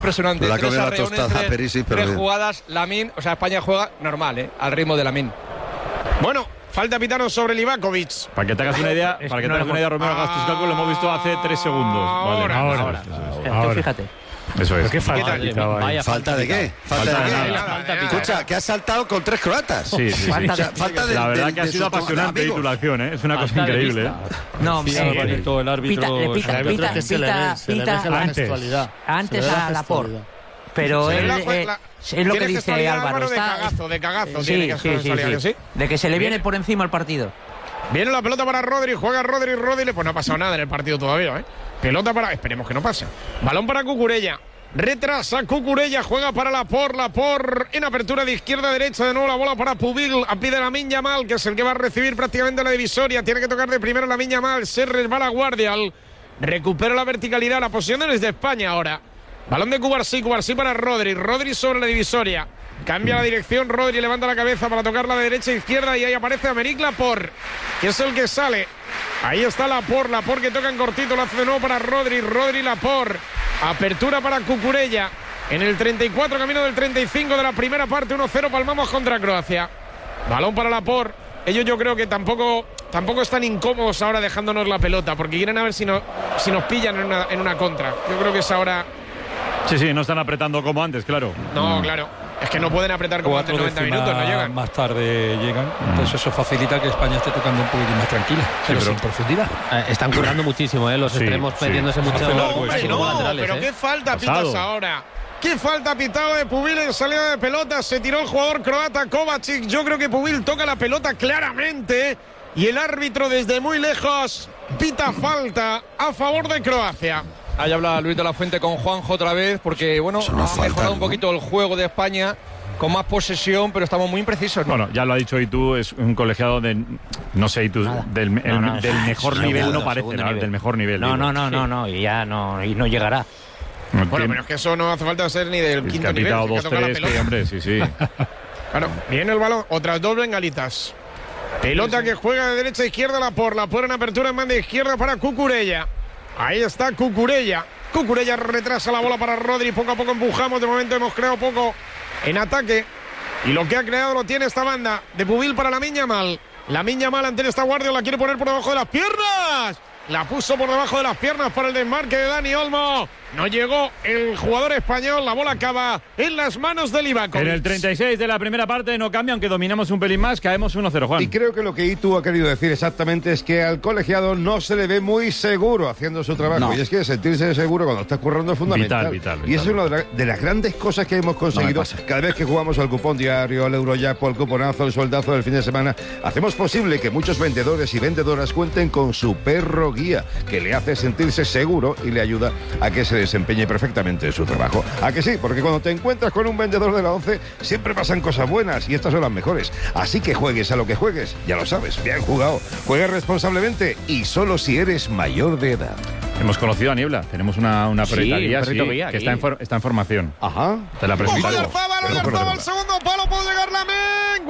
Impresionante. La Tres comida arreones, tostada, Perisic, pero tres bien. jugadas, Lamine, o sea, España juega normal, al ritmo de Lamine. Bueno, falta pitano sobre Livakovic. Para que te hagas una idea, Romero, hagas tus cálculos, lo hemos visto hace 3 segundos. Vale, Ahora. Fíjate. Eso es. ¿Qué falta? ¿Falta de qué? ¿Falta de qué? Escucha, que has saltado con 3 croatas. Sí. Falta de, la verdad que ha sido apasionante la acción, ¿eh? Es una cosa increíble, ¿eh? No, el árbitro. Pita antes a Laporte. Pero es lo que dice Álvaro. De cagazo. Sí. De que se le viene por encima el partido. Viene la pelota para Rodri, juega Rodri, pues no ha pasado nada en el partido todavía, ¿eh? Pelota para... Esperemos que no pase. Balón para Cucurella. Retrasa Cucurella, juega para Laporte en apertura de izquierda a derecha, de nuevo la bola para Pubil, pide Lamine Yamal, que es el que va a recibir prácticamente la divisoria, tiene que tocar de primero Lamine Yamal, se resbala Guardial, recupera la verticalidad, la posición es de España ahora. Balón de Cubarsí para Rodri sobre la divisoria. Cambia la dirección, Rodri levanta la cabeza para tocarla de derecha a izquierda y ahí aparece Aymeric Laporte, que es el que sale. Ahí está Laporte que toca en cortito, lo hace de nuevo para Rodri, Laporte. Apertura para Cucurella. En el 34, camino del 35 de la primera parte, 1-0, palmamos contra Croacia. Balón para Laporte. Ellos yo creo que tampoco están incómodos ahora dejándonos la pelota, porque quieren a ver si nos pillan en una contra. Yo creo que es ahora... Sí, no están apretando como antes, claro. No, claro. Es que no pueden apretar como antes 90 minutos, no llegan. Más tarde llegan, entonces eso facilita que España esté tocando un poquitín más tranquila, pero sin profundidad. Están currando muchísimo, los extremos metiéndose mucho. Pero qué falta pitas ahora. ¿Qué falta pitado de Pubil en salida de pelota? Se tiró el jugador croata Kovacic. Yo creo que Pubil toca la pelota claramente y el árbitro desde muy lejos pita falta a favor de Croacia. Ahí habla Luis de la Fuente con Juanjo otra vez, porque ha mejorado un poquito el juego de España, con más posesión, pero estamos muy imprecisos, ¿no? Bueno, ya lo ha dicho Itu, es un colegiado de, no sé, Itu, del mejor nivel no parece, del mejor nivel. No, y ya no llegará. Bueno, pero es que eso no hace falta ser ni del quinto nivel. Ha pitado 2-3, hombre, sí. Claro, viene el balón, otras dos bengalitas. Pelota que juega de derecha a izquierda Laporte en apertura en banda izquierda para Cucurella. Ahí está Cucurella retrasa la bola para Rodri, poco a poco empujamos, de momento hemos creado poco en ataque y lo que ha creado lo tiene esta banda de Pubil para Lamine Yamal ante esta guardia, la quiere poner por debajo de las piernas, la puso por debajo de las piernas para el desmarque de Dani Olmo, no llegó el jugador español, la bola acaba en las manos de Livakovic. En el 36 de la primera parte no cambia, aunque dominamos un pelín más, caemos 1-0, Juan. Y creo que lo que Itu ha querido decir exactamente es que al colegiado no se le ve muy seguro haciendo su trabajo, y es que sentirse seguro cuando estás currando es fundamental. Vital. Y eso es una de las grandes cosas que hemos conseguido cada vez que jugamos al cupón diario, al Eurojackpot, al cuponazo, al soldazo del fin de semana. Hacemos posible que muchos vendedores y vendedoras cuenten con su perro guía, que le hace sentirse seguro y le ayuda a que se desempeñe perfectamente su trabajo. ¿A que sí? Porque cuando te encuentras con un vendedor de la 11 siempre pasan cosas buenas y estas son las mejores. Así que juegues a lo que juegues, ya lo sabes, bien jugado. Juega responsablemente y solo si eres mayor de edad. Hemos conocido a Niebla, tenemos una perrita guía, que está en formación. Ajá. Te la presentamos. Oyarzabal, el segundo palo, puede llegar Lamine,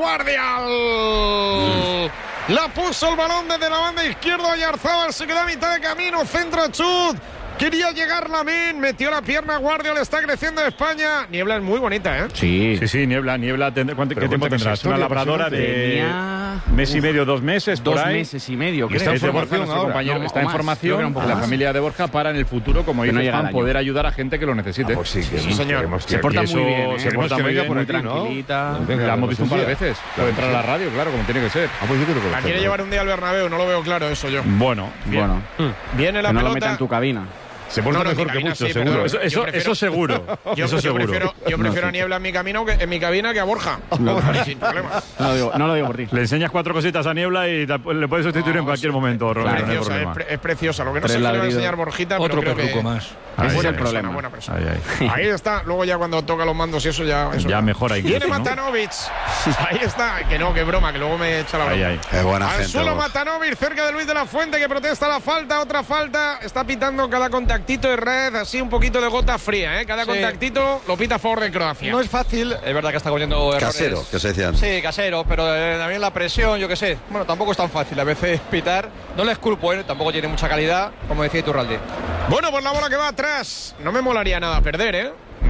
Guardial. La puso el balón desde la banda izquierda, Oyarzabal se queda a mitad de camino, centra chut. Quería llegar Lamine, metió la pierna, Guardial está creciendo España. Niebla es muy bonita, ¿eh? Sí, Niebla, ¿qué tiempo tendrás? Una labradora de mes y medio, 2 meses, por ahí. 2 meses y medio, creo. Está en formación, compañero, está en formación la familia de Borja para en el futuro, como dice Juan, poder ayudar a gente que lo necesite. Pues sí, señor. Se porta muy bien, se porta muy bien, muy tranquilita. La hemos visto un par de veces. Puede entrar a la radio, claro, como tiene que ser. La quiere llevar un día al Bernabéu, no lo veo claro eso yo. Bueno. Viene la pelota. No lo meta en tu cabina. Se pone mejor que mucho, sí, seguro. Eso seguro. Yo prefiero a Niebla en mi cabina que a Borja. Sin problema. No lo digo por ti. Le enseñas 4 cositas a Niebla y le puedes sustituir en cualquier momento, Romero. Es preciosa. Lo que no sé es que le va a enseñar Borjita, otro pero creo que más. Ese es el problema. Buena persona. Ahí está. Luego ya cuando toca los mandos y eso ya mejora. Viene Matanovic. Ahí está. Que broma, que luego me echa la broma. Qué buena gente. Al suelo Matanovic, cerca de Luis de la Fuente, que protesta la falta. Otra falta. Está pitando cada contactito de red, así un poquito de gota fría, ¿eh? Cada contactito lo pita a favor de Croacia. No es fácil, es verdad que está cometiendo errores. Casero, que se decían. Sí, casero, pero también la presión, yo qué sé. Bueno, tampoco es tan fácil a veces pitar. No le esculpo, tampoco tiene mucha calidad, como decía Iturralde. Bueno, pues la bola que va atrás. No me molaría nada perder, ¿eh?